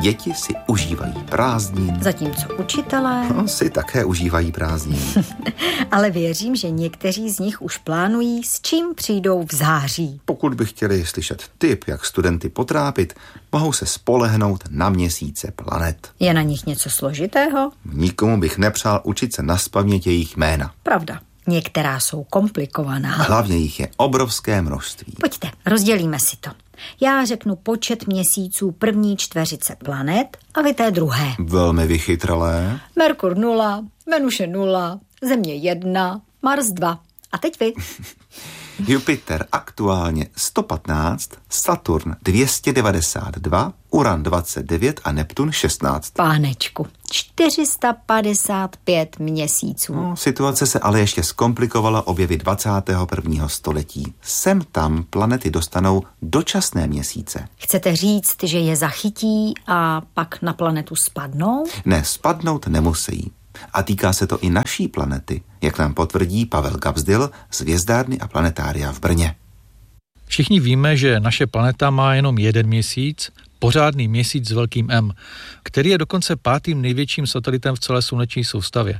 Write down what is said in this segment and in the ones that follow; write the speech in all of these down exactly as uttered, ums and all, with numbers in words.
Děti si užívají prázdnin. Zatímco učitelé... No, si také užívají prázdnin. Ale věřím, že někteří z nich už plánují, s čím přijdou v září. Pokud by chtěli slyšet tip, jak studenty potrápit, mohou se spolehnout na měsíce planet. Je na nich něco složitého? Nikomu bych nepřál učit se nazpaměť jejich jména. Pravda. Některá jsou komplikovaná. Hlavně jich je obrovské množství. Pojďte, rozdělíme si to. Já řeknu počet měsíců první čtveřice planet a vy té druhé. Velmi vychytralé. Merkur nula, Venuše nula, Země jedna, Mars dva. A teď vy. Jupiter aktuálně sto patnáct, Saturn dvě stě devadesát dva, Uran dvacet devět a Neptun šestnáct. Pánečku, čtyři sta padesát pět měsíců. No, situace se ale ještě zkomplikovala objevy dvacátého prvního století. Sem tam planety dostanou dočasné měsíce. Chcete říct, že je zachytí a pak na planetu spadnou? Ne, spadnout nemusí. A týká se to i naší planety, jak nám potvrdí Pavel Gabsdil z Hvězdárny a planetária v Brně. Všichni víme, že naše planeta má jenom jeden měsíc, pořádný měsíc s velkým M, který je dokonce pátým největším satelitem v celé sluneční soustavě.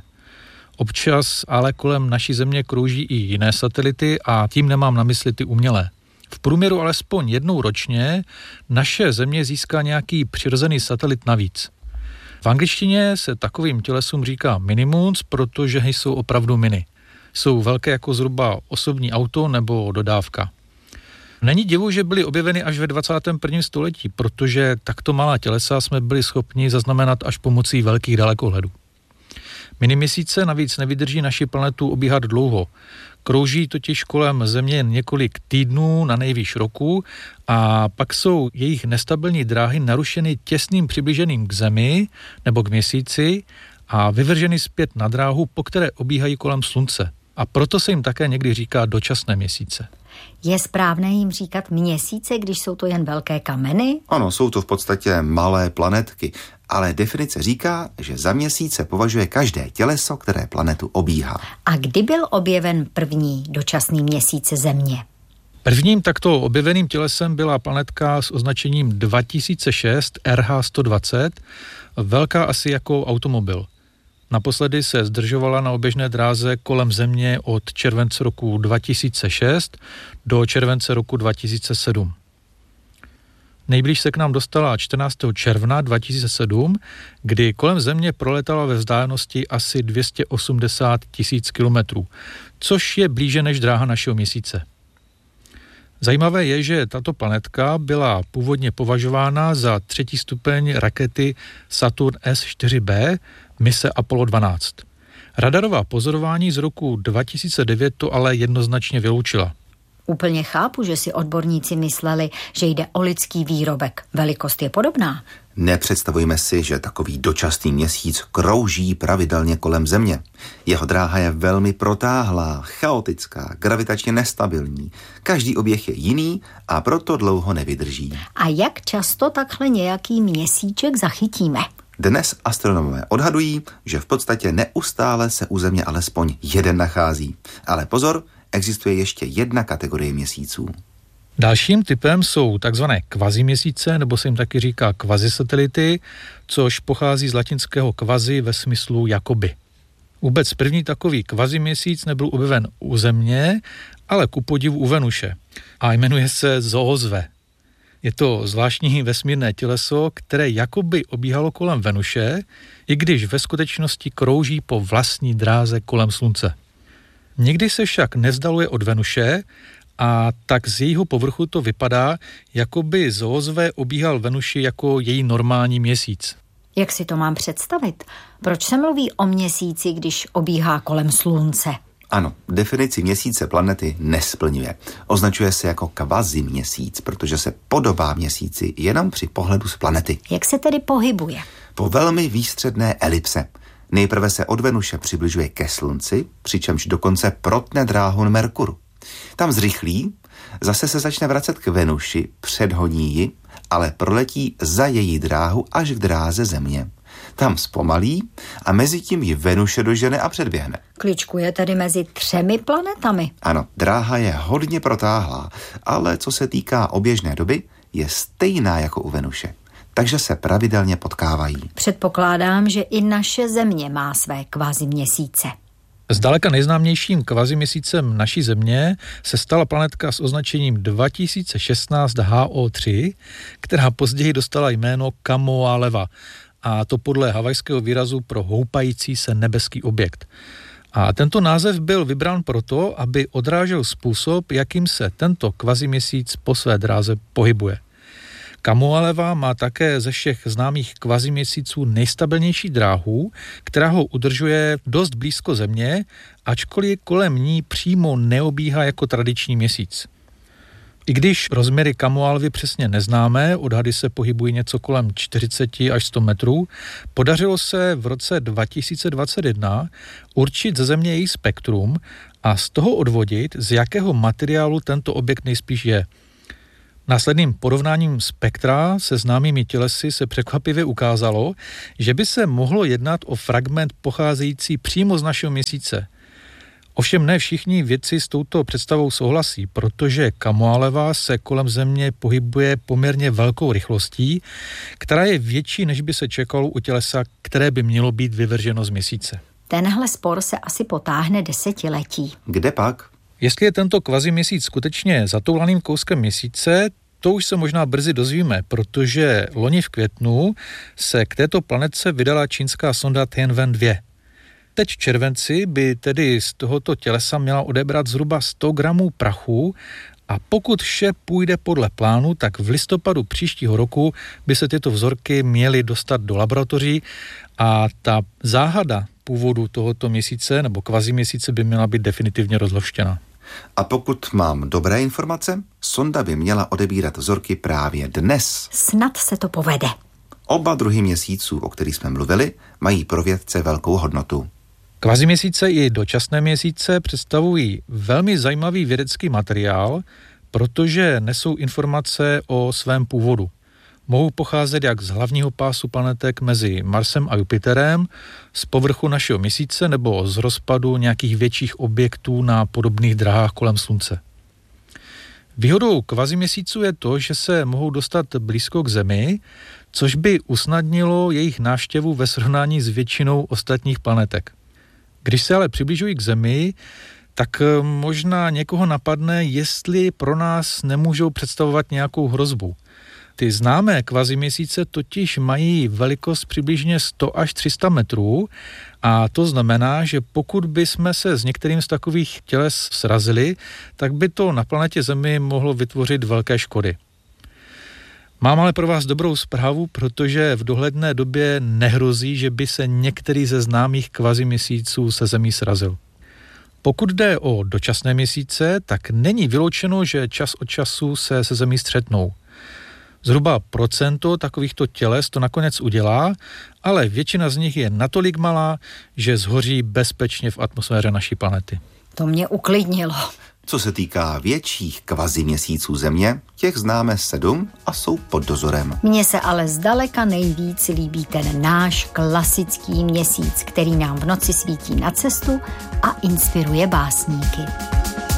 Občas ale kolem naší Země krouží i jiné satelity a tím nemám na mysli ty umělé. V průměru alespoň jednou ročně naše Země získá nějaký přirozený satelit navíc. V angličtině se takovým tělesům říká minimuns, protože jsou opravdu mini. Jsou velké jako zhruba osobní auto nebo dodávka. Není divu, že byly objeveny až ve dvacátém prvním století, protože takto malá tělesa jsme byli schopni zaznamenat až pomocí velkých dalekohledů. Miniměsíce navíc nevydrží naši planetu obíhat dlouho. Krouží totiž kolem Země několik týdnů, na nejvýš roku, a pak jsou jejich nestabilní dráhy narušeny těsným přiblížením k Zemi nebo k Měsíci a vyvrženy zpět na dráhu, po které obíhají kolem Slunce. A proto se jim také někdy říká dočasné měsíce. Je správné jim říkat měsíce, když jsou to jen velké kameny? Ano, jsou to v podstatě malé planetky, ale definice říká, že za měsíce považuje každé těleso, které planetu obíhá. A kdy byl objeven první dočasný měsíc Země? Prvním takto objeveným tělesem byla planetka s označením dva tisíce šest R H sto dvacet, velká asi jako automobil. Naposledy se zdržovala na oběžné dráze kolem Země od července roku dva tisíce šest do července roku dva tisíce sedm. Nejblíž se k nám dostala čtrnáctého června dva tisíce sedm, kdy kolem Země proletala ve vzdálenosti asi dvě stě osmdesát tisíc kilometrů, což je blíže než dráha našeho Měsíce. Zajímavé je, že tato planetka byla původně považována za třetí stupeň rakety Saturn S čtyři B mise Apollo dvanáct. Radarová pozorování z roku dva tisíce devět to ale jednoznačně vyloučila. Úplně chápu, že si odborníci mysleli, že jde o lidský výrobek. Velikost je podobná. Nepředstavujme si, že takový dočasný měsíc krouží pravidelně kolem Země. Jeho dráha je velmi protáhlá, chaotická, gravitačně nestabilní. Každý oběh je jiný a proto dlouho nevydrží. A jak často takhle nějaký měsíček zachytíme? Dnes astronomové odhadují, že v podstatě neustále se u Země alespoň jeden nachází. Ale pozor, existuje ještě jedna kategorie měsíců. Dalším typem jsou takzvané kvaziměsíce, nebo se jim taky říká kvazisatelity, což pochází z latinského kvazi ve smyslu jakoby. Vůbec první takový kvaziměsíc nebyl objeven u Země, ale ku podivu u Venuše a jmenuje se Zoozve. Je to zvláštní vesmírné těleso, které jakoby obíhalo kolem Venuše, i když ve skutečnosti krouží po vlastní dráze kolem Slunce. Nikdy se však nevzdaluje od Venuše a tak z jejího povrchu to vypadá, jako by Zoozve obíhal Venuši jako její normální měsíc. Jak si to mám představit? Proč se mluví o měsíci, když obíhá kolem Slunce? Ano, definici měsíce planety nesplňuje. Označuje se jako kvaziměsíc, protože se podobá měsíci jenom při pohledu z planety. Jak se tedy pohybuje? Po velmi výstředné elipse. Nejprve se od Venuše přibližuje ke Slunci, přičemž dokonce protne dráhu Merkuru. Tam zrychlí, zase se začne vracet k Venuši, předhoní ji, ale proletí za její dráhu až k dráze Země. Tam zpomalí a mezi tím ji Venuše dožene a předběhne. Kličkuje tedy mezi třemi planetami. Ano, dráha je hodně protáhlá, ale co se týká oběžné doby, je stejná jako u Venuše. takže se pravidelně potkávají. Předpokládám, že i naše Země má své kvaziměsíce. Zdaleka nejznámějším kvaziměsícem naší Země se stala planetka s označením dva tisíce šestnáct H O tři, která později dostala jméno Kamoa-Leva, a to podle havajského výrazu pro houpající se nebeský objekt. A tento název byl vybrán proto, aby odrážel způsob, jakým se tento kvaziměsíc po své dráze pohybuje. Kamoa-Leva má také ze všech známých kvaziměsíců nejstabilnější dráhu, která ho udržuje dost blízko Země, ačkoliv kolem ní přímo neobíhá jako tradiční měsíc. I když rozměry Kamoa-Levy přesně neznáme, odhady se pohybují něco kolem čtyřicet až sto metrů, podařilo se v roce dva tisíce dvacet jedna určit ze Země její spektrum a z toho odvodit, z jakého materiálu tento objekt nejspíš je. Následným porovnáním spektra se známými tělesy se překvapivě ukázalo, že by se mohlo jednat o fragment pocházející přímo z našeho měsíce. Ovšem ne všichni vědci s touto představou souhlasí, protože Kamoa-Leva se kolem Země pohybuje poměrně velkou rychlostí, která je větší, než by se čekalo u tělesa, které by mělo být vyvrženo z měsíce. Tenhle spor se asi potáhne desetiletí. Kde pak? Jestli je tento kvaziměsíc skutečně zatoulaným kouskem měsíce, to už se možná brzy dozvíme, protože loni v květnu se k této planetce vydala čínská sonda Tianwen dva. Teď v červenci by tedy z tohoto tělesa měla odebrat zhruba sto gramů prachu a pokud vše půjde podle plánu, tak v listopadu příštího roku by se tyto vzorky měly dostat do laboratoří a ta záhada původu tohoto měsíce nebo kvaziměsíce by měla být definitivně rozloštěna. A pokud mám dobré informace, sonda by měla odebírat vzorky právě dnes. Snad se to povede. Oba druhy měsíců, o kterých jsme mluvili, mají pro vědce velkou hodnotu. Kvaziměsíce i dočasné měsíce představují velmi zajímavý vědecký materiál, protože nesou informace o svém původu. Mohou pocházet jak z hlavního pásu planetek mezi Marsem a Jupiterem, z povrchu našeho měsíce nebo z rozpadu nějakých větších objektů na podobných dráhách kolem Slunce. Výhodou kvaziměsíců je to, že se mohou dostat blízko k Zemi, což by usnadnilo jejich návštěvu ve srovnání s většinou ostatních planetek. Když se ale přibližují k Zemi, tak možná někoho napadne, jestli pro nás nemůžou představovat nějakou hrozbu. Ty známé kvaziměsíce totiž mají velikost přibližně sto až tři sta metrů a to znamená, že pokud bychom se s některým z takových těles srazili, tak by to na planetě Zemi mohlo vytvořit velké škody. Mám ale pro vás dobrou zprávu, protože v dohledné době nehrozí, že by se některý ze známých kvaziměsíců se Zemí srazil. Pokud jde o dočasné měsíce, tak není vyloučeno, že čas od času se se Zemí střetnou. Zhruba procento takovýchto těles to nakonec udělá, ale většina z nich je natolik malá, že zhoří bezpečně v atmosféře naší planety. To mě uklidnilo. Co se týká větších kvaziměsíců Země, těch známe sedm a jsou pod dozorem. Mně se ale zdaleka nejvíc líbí ten náš klasický měsíc, který nám v noci svítí na cestu a inspiruje básníky.